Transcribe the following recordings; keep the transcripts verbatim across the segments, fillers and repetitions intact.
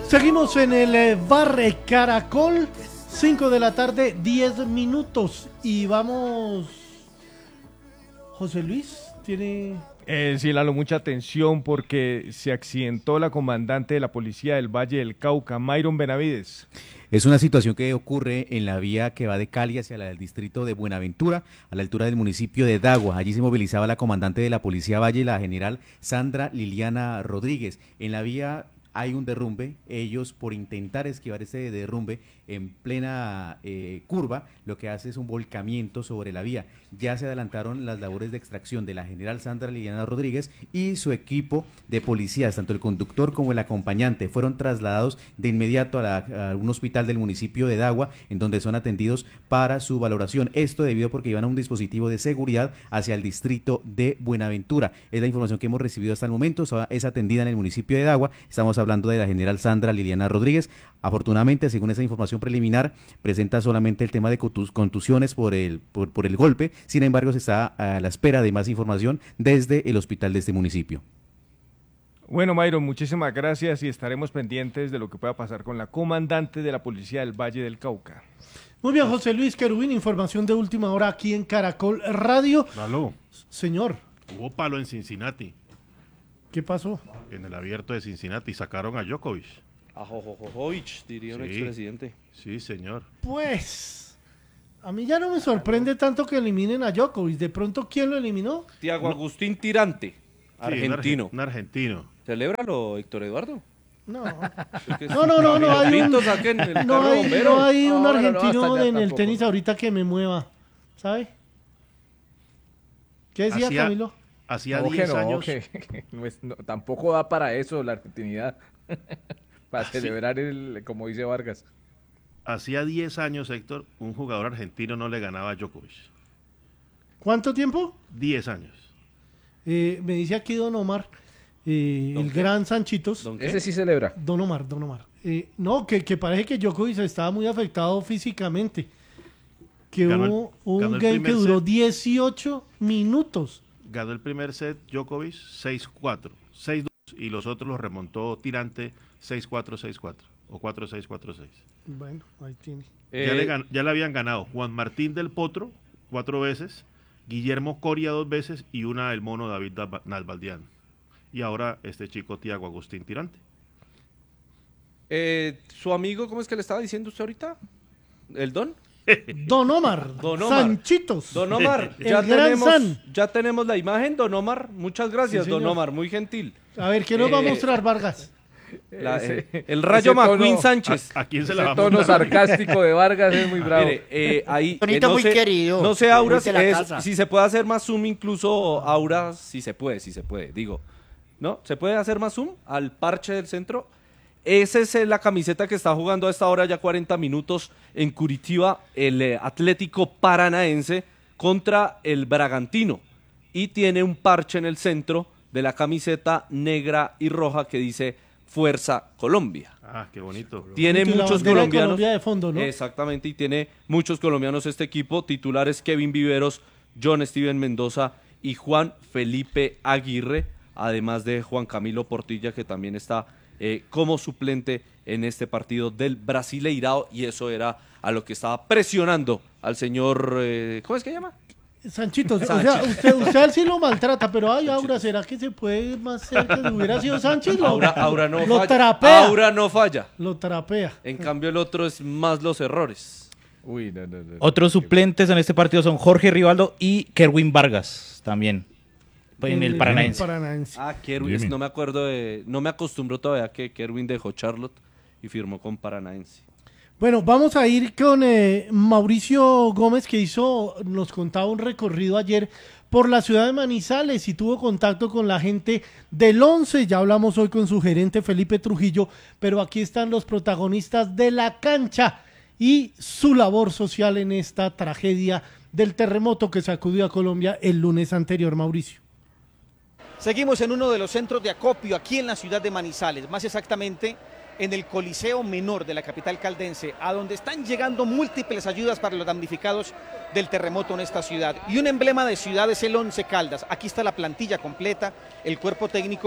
Seguimos en el eh, Bar Caracol, cinco de la tarde, diez minutos. Y vamos. José Luis, tiene. Eh, sí, Lalo, mucha atención porque se accidentó la comandante de la policía del Valle del Cauca, Mayron Benavides. Es una situación que ocurre en la vía que va de Cali hacia el distrito de Buenaventura, a la altura del municipio de Dagua. Allí se movilizaba la comandante de la Policía Valle, la general Sandra Liliana Rodríguez. En la vía hay un derrumbe. Ellos, por intentar esquivar ese derrumbe en plena eh, curva, lo que hace es un volcamiento sobre la vía. Ya se adelantaron las labores de extracción de la general Sandra Liliana Rodríguez y su equipo de policías, tanto el conductor como el acompañante, fueron trasladados de inmediato a, la, a un hospital del municipio de Dagua, en donde son atendidos para su valoración. Esto debido porque iban a un dispositivo de seguridad hacia el distrito de Buenaventura. Es la información que hemos recibido hasta el momento. Es atendida en el municipio de Dagua. Estamos hablando de la general Sandra Liliana Rodríguez. Afortunadamente, según esa información preliminar, presenta solamente el tema de contusiones por el, por, por el golpe. Sin embargo, se está a la espera de más información desde el hospital de este municipio. Bueno, Mayron, muchísimas gracias y estaremos pendientes de lo que pueda pasar con la comandante de la policía del Valle del Cauca. Muy bien, José Luis Querubín, información de última hora aquí en Caracol Radio. Aló. Señor. Hubo palo en Cincinnati. ¿Qué pasó? En el abierto de Cincinnati sacaron a Djokovic. A Jojojovic, diría un Sí. expresidente. Sí, señor. Pues, a mí ya no me sorprende tanto que eliminen a Djokovic. De pronto, ¿quién lo eliminó? Tiago Agustín Tirante, Sí, un argentino. arge- Un argentino. Celébralo, Héctor Eduardo. No. Es que No, no, no, no, hay un, Pinto, saquen el no carro hay, bombero. no hay un No, no, no, argentino hasta allá en el tampoco. tenis ahorita que me mueva, ¿sabe? ¿Qué decía Hacía- Camilo? Hacía No, que diez no, años. que- que no es- no, tampoco da para eso la argentinidad. Para Ah, sí. celebrar el, como dice Vargas. Hacía diez años, Héctor, un jugador argentino no le ganaba a Djokovic. ¿Cuánto tiempo? diez años. Eh, me dice aquí Don Omar, eh, ¿Don el qué? gran Sanchitos. ¿Don qué? Ese sí celebra. Don Omar, Don Omar. Eh, no, que, que parece que Djokovic estaba muy afectado físicamente. Que Ganó el- hubo un ganó el game que primer duró set. dieciocho minutos. Ganó el primer set Djokovic seis cuatro, seis dos y los otros los remontó Tirante seis cuatro, seis cuatro o cuatro seis, cuatro seis. Bueno, ahí tiene. Eh, Ya, le gan- ya le habían ganado Juan Martín del Potro cuatro veces, Guillermo Coria dos veces y una el mono David Nalba- Nalbandián. Y ahora este chico Tiago Agustín Tirante. eh, su amigo, ¿cómo es que le estaba diciendo usted ahorita? ¿El Don? Don Omar, Don Omar. Sanchitos. Don Omar, El ya gran tenemos, San. ya tenemos la imagen, Don Omar. Muchas gracias, Sí, Don señor. Omar, muy gentil. A ver, ¿qué nos va a Eh, mostrar Vargas? La- Ese- eh, el Rayo ese tono- McQueen Sánchez. ¿A, a quién se Ese la va a tono montar? sarcástico de Vargas es muy bravo. Mire, eh, ahí, Tonito eh, no muy sé, querido. No sé, Aura, Muy de la es- casa. si se puede hacer más zoom, incluso Aura, si se puede, si se puede, digo. ¿No? ¿Se puede hacer más zoom al parche del centro? Esa es eh, la camiseta que está jugando a esta hora ya cuarenta minutos en Curitiba, el eh, Atlético Paranaense contra el Bragantino. Y tiene un parche en el centro de la camiseta negra y roja que dice Fuerza Colombia. Ah, qué bonito. Tiene Y la muchos bandera de colombianos. Colombia de fondo, ¿no? Exactamente, y tiene muchos colombianos este equipo. Titulares Kevin Viveros, John Steven Mendoza y Juan Felipe Aguirre, además de Juan Camilo Portilla, que también está eh, como suplente en este partido del Brasileirao, y eso era a lo que estaba presionando al señor, eh, ¿cómo es que llama? Sanchitos, o Sánchez. sea, usted, usted a él sí lo maltrata, pero ay, Aura, ¿será que se puede más cerca si hubiera sido Sánchez? Lo, Aura, Aura no lo falla. trapea. Aura no falla. Lo trapea. En cambio el otro es más los errores. Uy, no, no, no. Otros suplentes en este partido son Jorge Rivaldo y Kerwin Vargas también. En el Paranaense. Paranaense. Ah, Kerwin, no me acuerdo de, no me acostumbro todavía que Kerwin dejó Charlotte y firmó con Paranaense. Bueno, vamos a ir con eh, Mauricio Gómez, que hizo, nos contaba un recorrido ayer por la ciudad de Manizales y tuvo contacto con la gente del once. Ya hablamos hoy con su gerente Felipe Trujillo, pero aquí están los protagonistas de la cancha y su labor social en esta tragedia del terremoto que sacudió a Colombia el lunes anterior, Mauricio. Seguimos en uno de los centros de acopio aquí en la ciudad de Manizales, más exactamente en el Coliseo Menor de la capital caldense, a donde están llegando múltiples ayudas para los damnificados del terremoto en esta ciudad. Y un emblema de ciudad es el Once Caldas. Aquí está la plantilla completa, el cuerpo técnico,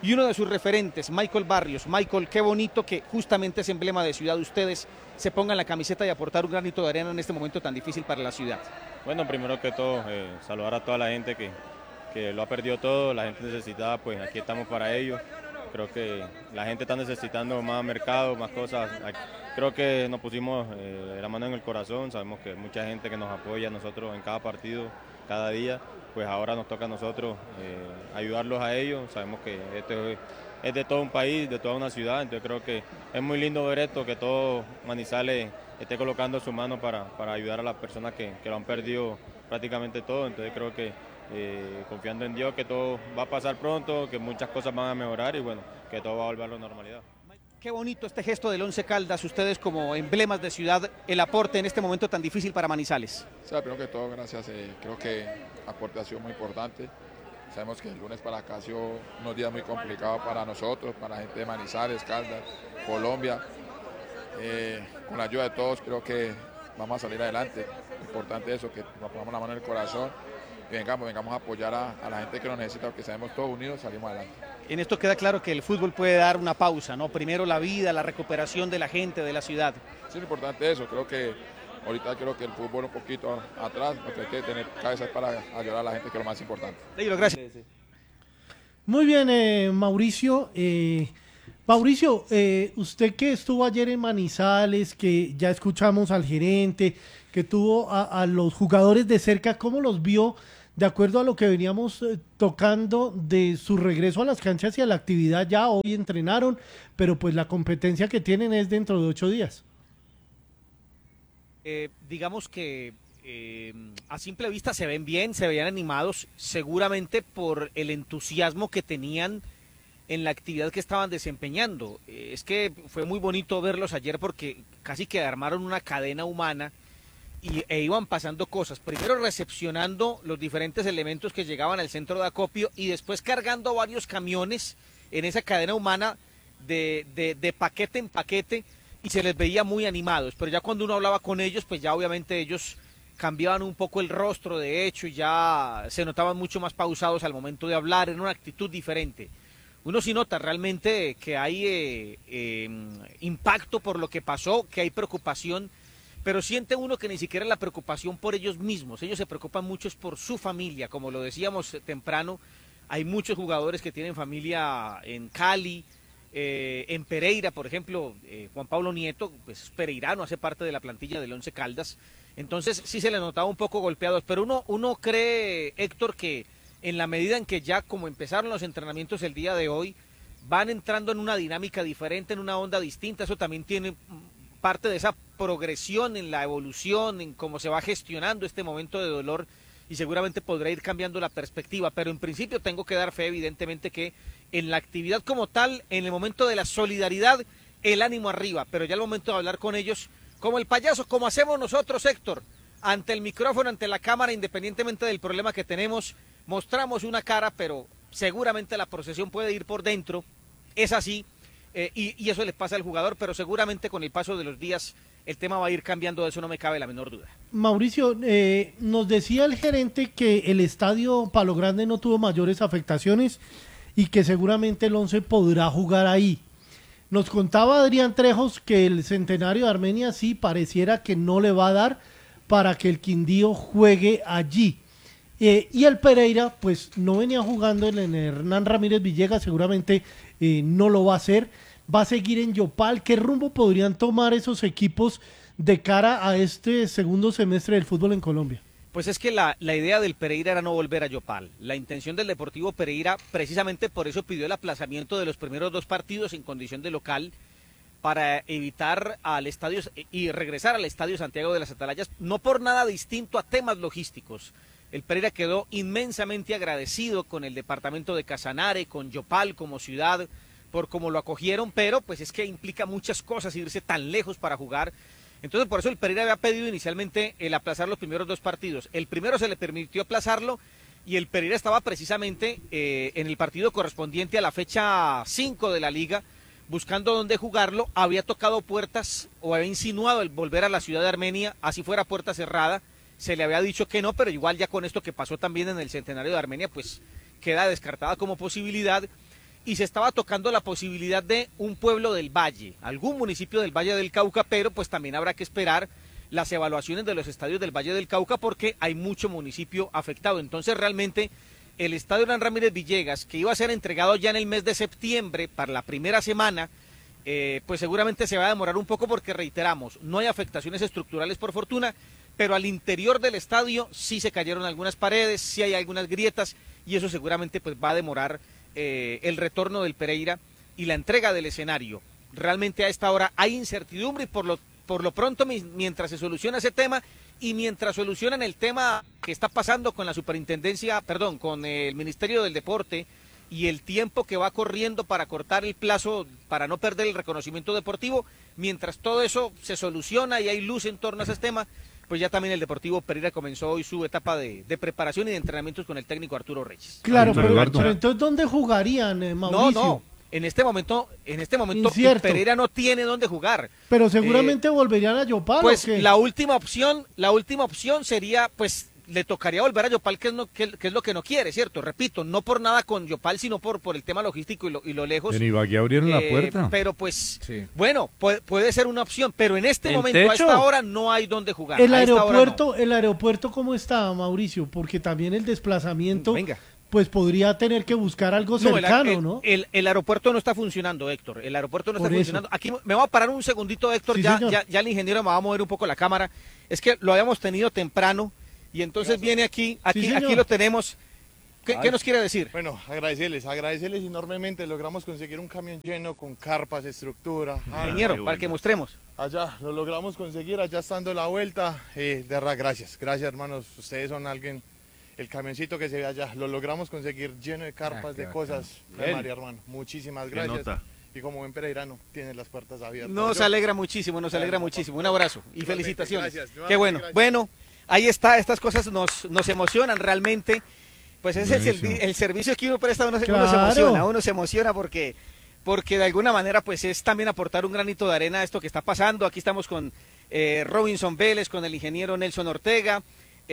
y uno de sus referentes, Michael Barrios. Michael, qué bonito que justamente ese emblema de ciudad de ustedes se pongan la camiseta y aportar un granito de arena en este momento tan difícil para la ciudad. Bueno, primero que todo, eh, saludar a toda la gente que, que lo ha perdido todo, la gente necesitada, pues aquí estamos para ellos. Creo que la gente está necesitando más mercado, más cosas. Creo que nos pusimos eh, la mano en el corazón, sabemos que hay mucha gente que nos apoya a nosotros en cada partido, cada día, pues ahora nos toca a nosotros eh, ayudarlos a ellos. Sabemos que esto es, es de todo un país, de toda una ciudad, entonces creo que es muy lindo ver esto, que todo Manizales esté colocando su mano para, para ayudar a las personas que, que lo han perdido prácticamente todo, entonces creo que eh, confiando en Dios que todo va a pasar pronto, que muchas cosas van a mejorar y bueno, que todo va a volver a la normalidad. Qué bonito este gesto del Once Caldas, ustedes como emblemas de ciudad, el aporte en este momento tan difícil para Manizales. O sea, primero que todo, gracias, eh, creo que el aporte ha sido muy importante. Sabemos que el lunes para acá ha sido unos días muy complicados para nosotros, para la gente de Manizales, Caldas, Colombia. Eh, con la ayuda de todos creo que vamos a salir adelante. Importante eso, que nos pongamos la mano en el corazón y vengamos, vengamos a apoyar a, a la gente que nos necesita, porque sabemos todos unidos salimos adelante. En esto queda claro que el fútbol puede dar una pausa, ¿no? Primero la vida, la recuperación de la gente, de la ciudad. Sí, es importante eso, creo que ahorita creo que el fútbol un poquito atrás, porque hay que tener cabezas para ayudar a la gente, que es lo más importante. Leiro, gracias. Muy bien, eh, Mauricio. Eh, Mauricio, eh, usted que estuvo ayer en Manizales, que ya escuchamos al gerente, que tuvo a, a los jugadores de cerca, ¿cómo los vio de acuerdo a lo que veníamos eh, tocando de su regreso a las canchas y a la actividad? Ya hoy entrenaron, pero pues la competencia que tienen es dentro de ocho días. Eh, digamos que eh, a simple vista se ven bien, se veían animados, seguramente por el entusiasmo que tenían en la actividad que estaban desempeñando. Eh, es que fue muy bonito verlos ayer porque casi que armaron una cadena humana y, e iban pasando cosas, primero recepcionando los diferentes elementos que llegaban al centro de acopio y después cargando varios camiones en esa cadena humana de, de, de paquete en paquete, y se les veía muy animados, pero ya cuando uno hablaba con ellos, pues ya obviamente ellos cambiaban un poco el rostro, de hecho, y ya se notaban mucho más pausados al momento de hablar, en una actitud diferente. Uno sí nota realmente que hay eh, eh, impacto por lo que pasó, que hay preocupación, pero siente uno que ni siquiera la preocupación por ellos mismos, ellos se preocupan mucho es por su familia, como lo decíamos temprano, hay muchos jugadores que tienen familia en Cali, Eh, en Pereira, por ejemplo, eh, Juan Pablo Nieto, pues pereirano, hace parte de la plantilla del Once Caldas, entonces sí se le notaba un poco golpeados, pero uno, uno cree, Héctor, que en la medida en que ya como empezaron los entrenamientos el día de hoy, van entrando en una dinámica diferente, en una onda distinta, eso también tiene parte de esa progresión en la evolución, en cómo se va gestionando este momento de dolor, y seguramente podrá ir cambiando la perspectiva, pero en principio tengo que dar fe, evidentemente, que en la actividad como tal, en el momento de la solidaridad, el ánimo arriba, pero ya el momento de hablar con ellos, como el payaso, como hacemos nosotros, Héctor, ante el micrófono, ante la cámara, independientemente del problema que tenemos, mostramos una cara, pero seguramente la procesión puede ir por dentro, es así, eh, y, y eso le pasa al jugador, pero seguramente con el paso de los días el tema va a ir cambiando, de eso no me cabe la menor duda. Mauricio, eh, nos decía el gerente que el estadio Palo Grande no tuvo mayores afectaciones y que seguramente el Once podrá jugar ahí. Nos contaba Adrián Trejos que el Centenario de Armenia sí pareciera que no le va a dar para que el Quindío juegue allí. Eh, y el Pereira, pues no venía jugando en el Hernán Ramírez Villegas, seguramente eh, no lo va a hacer. Va a seguir en Yopal. ¿Qué rumbo podrían tomar esos equipos de cara a este segundo semestre del fútbol en Colombia? Pues es que la, la idea del Pereira era no volver a Yopal. La intención del Deportivo Pereira, precisamente por eso pidió el aplazamiento de los primeros dos partidos en condición de local, para evitar al estadio y regresar al Estadio Santiago de las Atalayas, no por nada distinto a temas logísticos. El Pereira quedó inmensamente agradecido con el departamento de Casanare, con Yopal como ciudad, por cómo lo acogieron, pero pues es que implica muchas cosas irse tan lejos para jugar. Entonces por eso el Pereira había pedido inicialmente el aplazar los primeros dos partidos. El primero se le permitió aplazarlo y el Pereira estaba precisamente eh, en el partido correspondiente a la fecha cinco de la liga, buscando dónde jugarlo. Había tocado puertas o había insinuado el volver a la ciudad de Armenia, así fuera puerta cerrada. Se le había dicho que no, pero igual ya con esto que pasó también en el Centenario de Armenia, pues queda descartada como posibilidad. y se estaba tocando la posibilidad de un pueblo del Valle, algún municipio del Valle del Cauca, pero pues también habrá que esperar las evaluaciones de los estadios del Valle del Cauca porque hay mucho municipio afectado. Entonces realmente el estadio Hernán Ramírez Villegas, que iba a ser entregado ya en el mes de septiembre para la primera semana, eh, pues seguramente se va a demorar un poco porque reiteramos, no hay afectaciones estructurales por fortuna, pero al interior del estadio sí se cayeron algunas paredes, sí hay algunas grietas y eso seguramente pues va a demorar eh, el retorno del Pereira y la entrega del escenario. Realmente a esta hora hay incertidumbre y por lo, por lo pronto mientras se soluciona ese tema y mientras solucionan el tema que está pasando con la superintendencia, perdón, con el Ministerio del Deporte y el tiempo que va corriendo para cortar el plazo, para no perder el reconocimiento deportivo, mientras todo eso se soluciona y hay luz en torno a ese tema, pues ya también el Deportivo Pereira comenzó hoy su etapa de, de preparación y de entrenamientos con el técnico Arturo Reyes. Claro, pero, pero entonces ¿dónde jugarían, eh, Mauricio? No, no, en este momento, en este momento Incierto. Pereira no tiene dónde jugar. Pero seguramente Eh, volverían a Yopal. Pues ¿o qué? la última opción, la última opción sería, pues le tocaría volver a Yopal, que es, no, que, que es lo que no quiere, ¿cierto? Repito, no por nada con Yopal, sino por, por el tema logístico y lo, y lo lejos. En Ibagué abrieron la Eh, puerta. Pero pues, Sí. bueno, puede, puede ser una opción, pero en este ¿En momento, a techo? esta hora, no hay dónde jugar. El A esta hora no. aeropuerto, el aeropuerto ¿cómo está, Mauricio? Porque también el desplazamiento, Venga. pues podría tener que buscar algo No, el- cercano, el, ¿no? El, el aeropuerto no está funcionando, Héctor. El aeropuerto no está Por eso. funcionando. Aquí me voy a parar un segundito, Héctor. Sí, ya, señor. ya, ya el ingeniero me va a mover un poco la cámara. Es que lo habíamos tenido temprano y entonces viene aquí, aquí, señor. aquí lo tenemos. ¿Qué, qué nos quiere decir? Bueno, agradecerles, agradecerles enormemente. Logramos conseguir un camión lleno con carpas, estructura. Ah, Ingeniero, qué para que bueno. mostremos. Allá lo logramos conseguir, allá estando la vuelta. Eh, de verdad, gracias, gracias hermanos. Ustedes son alguien, el camioncito que se ve allá, lo logramos conseguir lleno de carpas, Ah, qué de bacano. cosas. Bien. De María, hermano, muchísimas Qué gracias. nota. Y como buen pereirano, tienen las puertas abiertas. Nos Yo- alegra muchísimo, nos alegra Bueno, muchísimo. Un abrazo y igualmente, felicitaciones. gracias, Qué nuevamente, bueno. gracias. Bueno, ahí está, estas cosas nos, nos emocionan realmente. Pues ese es el, Buenísimo. el servicio que uno presta, uno, se- uno Claro. se emociona, uno se emociona porque, porque de alguna manera pues es también aportar un granito de arena a esto que está pasando. Aquí estamos con eh, Robinson Vélez, con el ingeniero Nelson Ortega.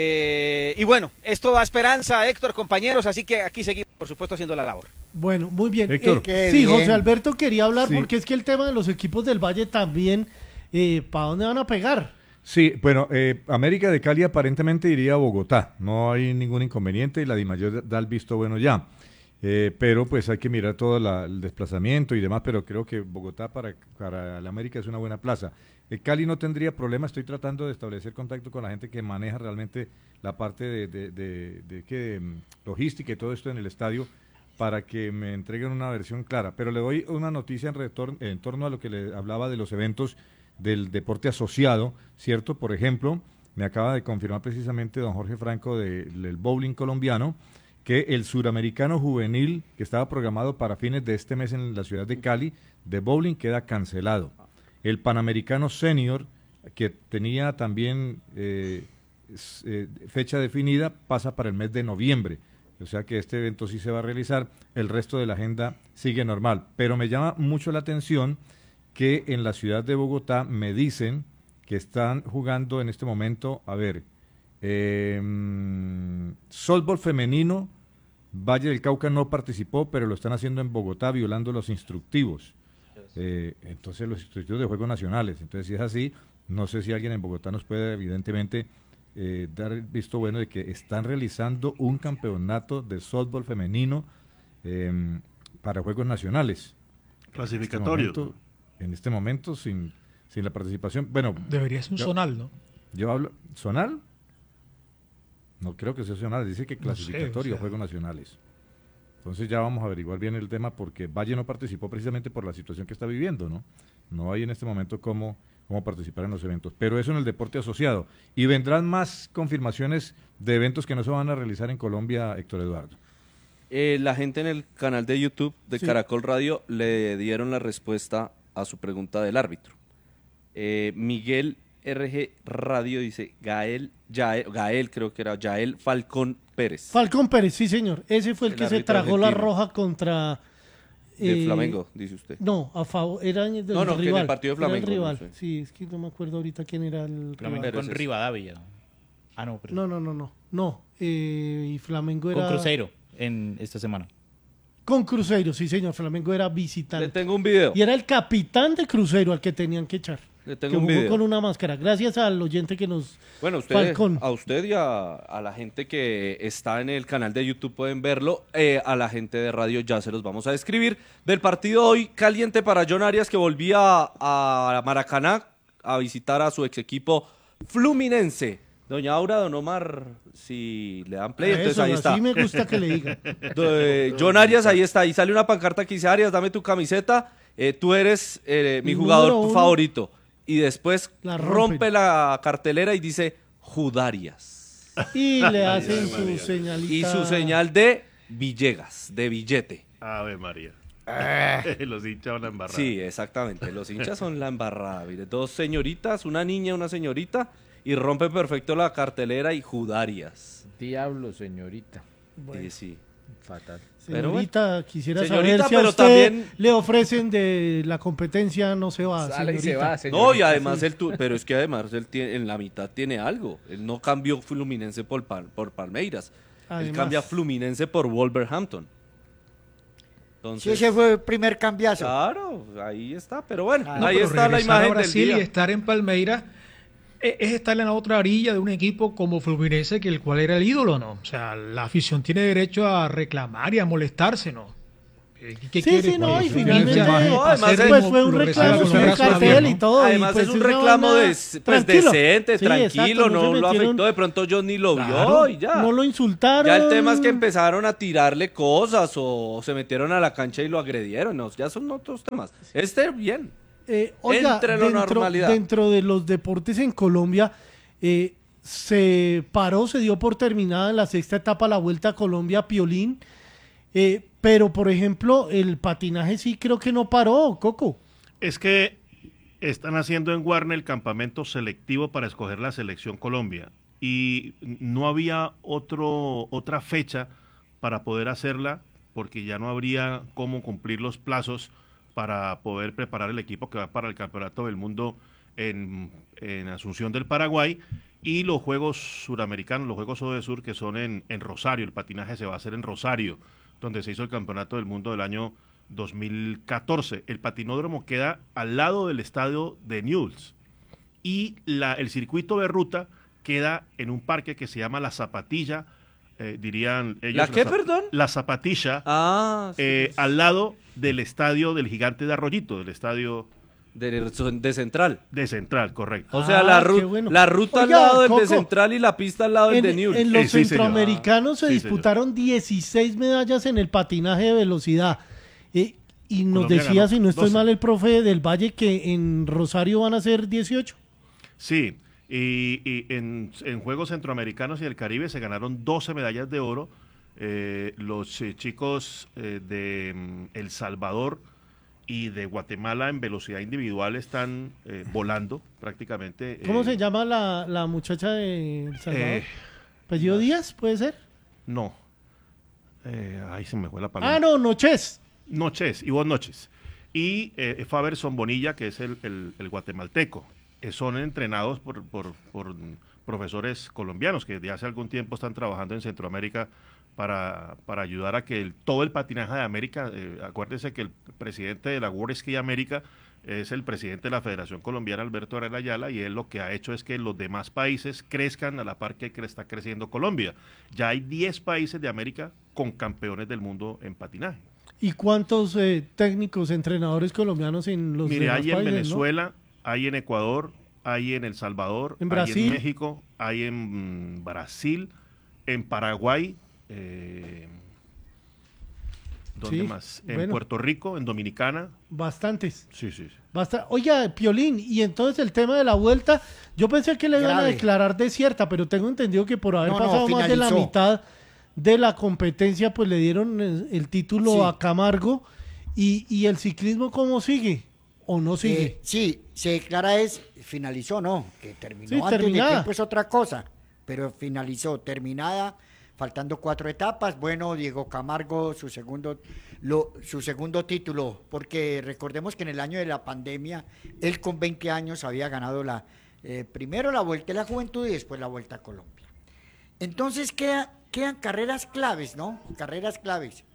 eh, y bueno, esto da esperanza, Héctor, compañeros, así que aquí seguimos, por supuesto, haciendo la labor. Bueno, muy bien. Héctor. Eh, Qué sí, bien. José Alberto quería hablar Sí. porque es que el tema de los equipos del Valle también, eh, ¿para dónde van a pegar? Sí, bueno, eh, América de Cali aparentemente iría a Bogotá. No hay ningún inconveniente y la DIMAYOR da el visto bueno ya. Eh, pero pues hay que mirar todo la- el desplazamiento y demás, pero creo que Bogotá para, para la América es una buena plaza. Eh, Cali no tendría problema, estoy tratando de establecer contacto con la gente que maneja realmente la parte de, de, de- de que, mm, logística y todo esto en el estadio para que me entreguen una versión clara. Pero le doy una noticia en, retor- en torno a lo que le hablaba de los eventos del deporte asociado, ¿cierto? Por ejemplo, me acaba de confirmar precisamente don Jorge Franco de- del bowling colombiano que el suramericano juvenil que estaba programado para fines de este mes en la ciudad de Cali de bowling queda cancelado. El panamericano senior que tenía también eh, s- eh, fecha definida pasa para el mes de noviembre. O sea que este evento sí se va a realizar, el resto de la agenda sigue normal. Pero me llama mucho la atención que en la ciudad de Bogotá me dicen que están jugando en este momento, a ver, eh, softball femenino, Valle del Cauca no participó, pero lo están haciendo en Bogotá violando los instructivos. Eh, entonces los instructivos de Juegos Nacionales. Entonces si es así, no sé si alguien en Bogotá nos puede evidentemente eh, dar el visto bueno de que están realizando un campeonato de softball femenino eh, para Juegos Nacionales. Clasificatorio. En este momento, en este momento sin, sin la participación, bueno... Debería ser un yo- zonal, ¿no? Yo hablo... ¿Zonal? No creo que sea zonal, dice que No sé, clasificatorio o sea. Juegos Nacionales. Entonces ya vamos a averiguar bien el tema porque Valle no participó precisamente por la situación que está viviendo, ¿no? No hay en este momento cómo, cómo participar en los eventos. Pero eso en el deporte asociado. Y vendrán más confirmaciones de eventos que no se van a realizar en Colombia, Héctor Eduardo. Eh, la gente en el canal de YouTube de Sí. Caracol Radio le dieron la respuesta a su pregunta del árbitro. Eh, Miguel R G Radio dice, Gael, Yael, Gael creo que era, Yael Falcón Pérez. Falcón Pérez, sí señor. Ese fue el, El que se árbitro tragó la argentino. roja contra... De eh, Flamengo, dice usted. No, a favor, era del No, no, que en el rival. partido de era el Flamengo, no rival. sé. Sí, es que no me acuerdo ahorita quién era el Flamengo rival. Pero con ese es- Rivadavia. Ah, no, pero No, no, no, no. No, eh, y Flamengo con era... Cruzeiro en esta semana. Con Cruzeiro, sí señor, Flamengo era visitante. Le tengo un video. Y era el capitán de Cruzeiro al que tenían que echar. Le tengo que un jugó video. con una máscara. Gracias al oyente que nos... Bueno, usted, Falcón. a usted y a, a la gente que está en el canal de YouTube pueden verlo. Eh, a la gente de radio ya se los vamos a describir. Del partido hoy caliente para John Arias, que volvía a Maracaná a visitar a su ex equipo Fluminense. Doña Aura, don Omar, si le dan play, entonces Eso, ahí está. así me gusta que le digan. De John Arias, ahí está. Ahí sale una pancarta que dice: Arias, dame tu camiseta. Eh, tú eres eh, mi El jugador número uno. favorito. Y después La rompe rompen. la cartelera y dice Judarias. Y le hacen su señalita. Y su señal de Villegas, de billete. Ave María. Ah. Los hinchas van a embarrar. Sí, exactamente. Los hinchas son la embarrada. Mire, dos señoritas, una niña y una señorita, y rompe perfecto la cartelera y Judarias. Diablo, señorita. Sí, sí. Fatal. Pero Señorita, quisiera Señorita, saber si a pero usted también- le ofrecen de la competencia, no se va, Sale y se señorita. va, señorita. No, y además Sí. él tu- pero es que además él tiene, en la mitad tiene algo. Él no cambió Fluminense por, Pal- por Palmeiras. Él Además. cambia Fluminense por Wolverhampton. Entonces, Sí, ese fue el primer cambiazo. Claro, ahí está. Pero bueno, No, ahí pero está la regresar a imagen del Brasil día. y estar en Palmeiras eh, es estar en la otra orilla de un equipo como Fluminense, que el cual era el ídolo, ¿no? O sea, la afición tiene derecho a reclamar y a molestarse, ¿no? Eh, ¿Qué Sí, quiere? sí, no, y Fluminense finalmente, va a no, hacer además, como pues fue un lo recibe reclamo, con fue los un brazos cartel abiertos, y ¿no? todo. y Además pues es un una reclamo vaina de, pues, tranquilo. decente, Sí, tranquilo, exacto, no, se lo metieron- afectó. De pronto John ni lo Claro, vio y ya. No lo insultaron. Ya el tema es que empezaron a tirarle cosas o se metieron a la cancha y lo agredieron. No, ya son otros temas. Este bien. Eh, oiga, Entre la dentro, normalidad. dentro de los deportes en Colombia, eh, se paró, se dio por terminada en la sexta etapa la Vuelta a Colombia Piolín, eh, pero por ejemplo el patinaje sí creo que no paró, Coco. Es que están haciendo en Guarne el campamento selectivo para escoger la selección Colombia y no había otro, otra fecha para poder hacerla porque ya no habría cómo cumplir los plazos para poder preparar el equipo que va para el Campeonato del Mundo en, en Asunción del Paraguay y los Juegos Suramericanos, los Juegos Odesur que son en, en Rosario, el patinaje se va a hacer en Rosario, donde se hizo el Campeonato del Mundo del año dos mil catorce. El patinódromo queda al lado del estadio de Newell's y la, el circuito de ruta queda en un parque que se llama La Zapatilla, eh, dirían ellos. ¿La qué, Zap- perdón? La Zapatilla, Ah, sí, eh, sí. al lado del estadio del Gigante de Arroyito, del estadio de, de Central. de Central, correcto. O sea, Ah, la, qué ru- bueno. la ruta Oiga, al lado del Coco, de Central y la pista al lado del En, de Newell's. en los Eh, sí, señor. centroamericanos se Sí, disputaron dieciséis medallas en el patinaje de velocidad. Eh, y nos Colombia decía, ganó si no estoy doce. mal, el profe del Valle que en Rosario van a ser dieciocho. Sí, y, y en, en Juegos Centroamericanos y del Caribe se ganaron doce medallas de oro. Eh, los eh, chicos eh, de mm, El Salvador y de Guatemala en velocidad individual están eh, volando prácticamente. ¿Cómo eh, se llama la, la muchacha de El Salvador? eh, ¿Apellido Díaz, puede ser? No. Eh, ahí se me fue la palabra. Ah, no, Noches. Noches, y vos noches. Y eh, Faberson Bonilla, que es el, el- el guatemalteco. Eh, son entrenados por, por- por profesores colombianos que desde hace algún tiempo están trabajando en Centroamérica para, para ayudar a que el- todo el patinaje de América, eh, acuérdense que el presidente de la World Ski América es el presidente de la Federación Colombiana, Alberto Varela Ayala, y él lo que ha hecho es que los demás países crezcan a la par que cre- está creciendo Colombia. Ya hay diez países de América con campeones del mundo en patinaje. ¿Y cuántos eh, técnicos, entrenadores colombianos en los Mire, demás hay en países, no? Venezuela, hay en Ecuador, hay en El Salvador, ¿En hay Brasil? en México, hay en mm, Brasil, en Paraguay, eh, ¿dónde Sí, más? En bueno. Puerto Rico, en Dominicana. Bastantes. Sí, sí, sí. Basta. Oiga, Piolín, y entonces el tema de la vuelta, yo pensé que le iban a Grave. declarar desierta, pero tengo entendido que por haber No, no, pasado más de la finalizó. mitad de la competencia, pues le dieron el, el título Sí. a Camargo. Y, ¿Y el ciclismo cómo sigue? ¿O no sigue? Eh, sí, se declara es, finalizó, no, que terminó Sí, antes terminada. de tiempo es otra cosa, pero finalizó, terminada, faltando cuatro etapas. Bueno, Diego Camargo, su segundo, lo, su segundo título, porque recordemos que en el año de la pandemia, él con veinte años había ganado la eh, primero la Vuelta de la Juventud y después la Vuelta a Colombia. Entonces queda, quedan carreras claves, ¿no? Carreras claves.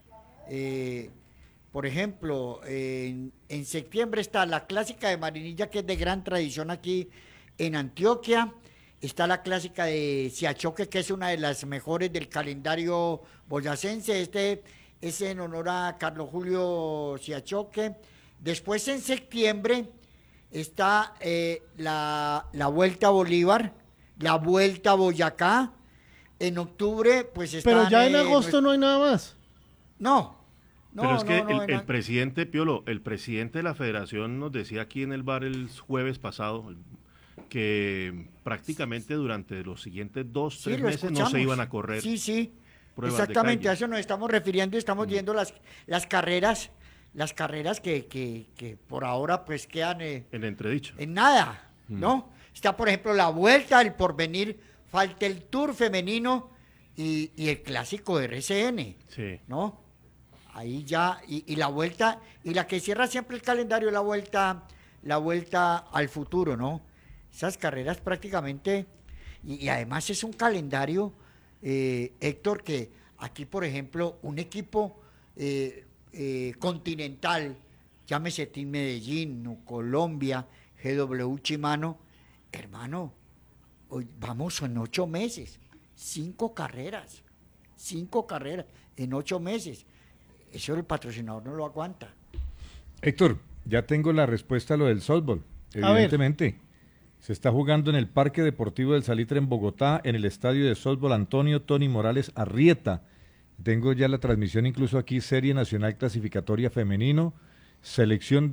Eh, por ejemplo, en, en septiembre está la clásica de Marinilla, que es de gran tradición aquí en Antioquia. Está la clásica de Siachoque, que es una de las mejores del calendario boyacense. Este es en honor a Carlos Julio Siachoque. Después, en septiembre, está eh, la, la Vuelta a Bolívar, la Vuelta a Boyacá. En octubre, pues está... Pero ya en agosto no hay nada más. No. No, Pero es que no, no, el, el no. presidente, Piolo, el presidente de la federación nos decía aquí en el bar el jueves pasado que prácticamente durante los siguientes dos, Sí, tres lo meses no escuchamos. se iban a correr. Sí, sí, pruebas de exactamente, calle. a eso nos estamos refiriendo y estamos viendo las, las carreras, las carreras que, que, que por ahora pues quedan eh, En entredicho. en nada, Mm. ¿no? Está, por ejemplo, la Vuelta, el Porvenir, falta el Tour femenino y, y el clásico de R C N, Sí. ¿no? Ahí ya, y, y la Vuelta, y la que cierra siempre el calendario, la Vuelta, la Vuelta al futuro, ¿no? Esas carreras prácticamente, y, y además es un calendario, eh, Héctor, que aquí, por ejemplo, un equipo eh, eh, continental, llámese Team Medellín, Colombia, G W Chimano, hermano, hoy vamos en ocho meses, cinco carreras, cinco carreras en ocho meses. Eso el patrocinador no lo aguanta. Héctor, ya tengo la respuesta a lo del softball. A ver. Evidentemente, se está jugando en el Parque Deportivo del Salitre en Bogotá, en el estadio de softball Antonio Tony Morales Arrieta. Tengo ya la transmisión incluso aquí, Serie Nacional Clasificatoria Femenino, selección